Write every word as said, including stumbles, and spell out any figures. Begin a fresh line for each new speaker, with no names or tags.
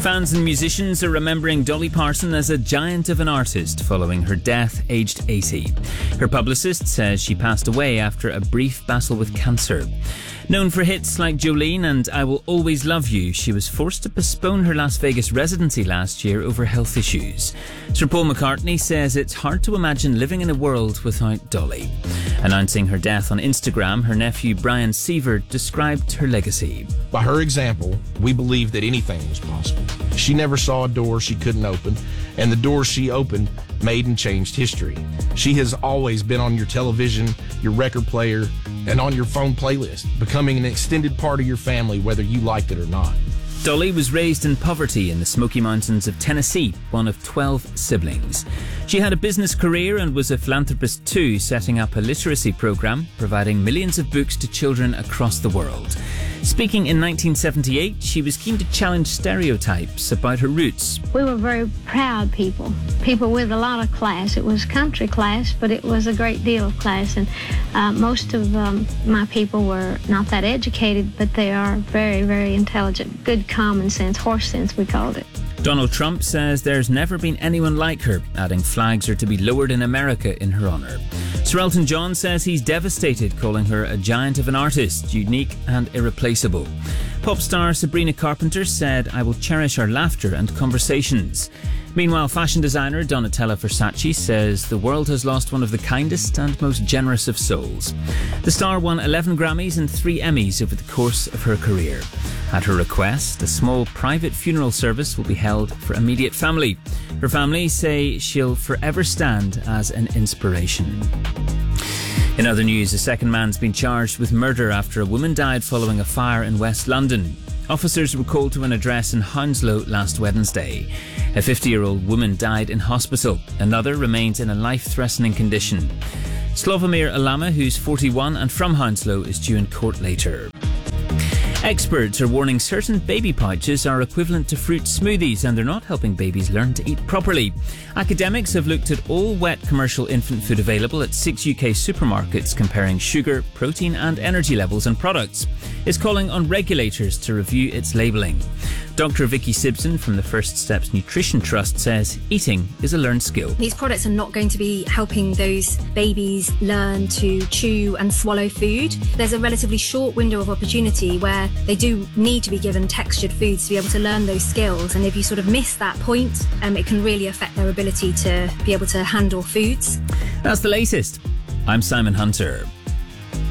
Fans and musicians are remembering Dolly Parton as a giant of an artist following her death, aged eighty. Her publicist says she passed away after a brief battle with cancer. Known for hits like Jolene and I Will Always Love You, she was forced to postpone her Las Vegas residency last year over health issues. Sir Paul McCartney says it's hard to imagine living in a world without Dolly. Announcing her death on Instagram, her nephew Brian Seaver described her legacy.
By her example, we believed that anything was possible. She never saw a door she couldn't open, and the doors she opened made and changed history. She has always been on your television, your record player, and on your phone playlist, becoming an extended part of your family whether you liked it or not.
Dolly was raised in poverty in the Smoky Mountains of Tennessee, one of twelve siblings. She had a business career and was a philanthropist too, setting up a literacy program, providing millions of books to children across the world. Speaking in nineteen seventy-eight, she was keen to challenge stereotypes about her roots.
We were very proud people, people with a lot of class. It was country class, but it was a great deal of class. And uh, most of um, my people were not that educated, but they are very, very intelligent. Good common sense, horse sense, we called it.
Donald Trump says there's never been anyone like her, adding flags are to be lowered in America in her honour. Sir Elton John says he's devastated, calling her a giant of an artist, unique and irreplaceable. Pop star Sabrina Carpenter said, I will cherish our laughter and conversations. Meanwhile, fashion designer Donatella Versace says the world has lost one of the kindest and most generous of souls. The star won eleven Grammys and three Emmys over the course of her career. At her request, a small private funeral service will be held for immediate family. Her family say she'll forever stand as an inspiration. In other news, a second man's been charged with murder after a woman died following a fire in West London. Officers were called to an address in Hounslow last Wednesday. A fifty-year-old woman died in hospital. Another remains in a life-threatening condition. Slavomir Alama, who's forty-one and from Hounslow, is due in court later. Experts are warning certain baby pouches are equivalent to fruit smoothies and they're not helping babies learn to eat properly. Academics have looked at all wet commercial infant food available at six U K supermarkets, comparing sugar, protein and energy levels in products. It's calling on regulators to review its labelling. Doctor Vicky Simpson from the First Steps Nutrition Trust says eating is a learned skill.
These products are not going to be helping those babies learn to chew and swallow food. There's a relatively short window of opportunity where they do need to be given textured foods to be able to learn those skills, and if you sort of miss that point, um, it can really affect their ability to be able to handle foods.
That's the latest. I'm Simon Hunter.